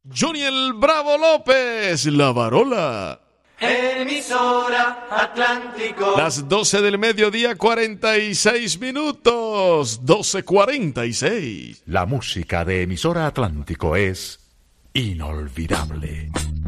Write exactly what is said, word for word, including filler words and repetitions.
Johnny el Bravo López, La Varola. Emisora Atlántico. Las doce del mediodía, cuarenta y seis minutos. doce cuarenta y seis. La música de Emisora Atlántico es inolvidable.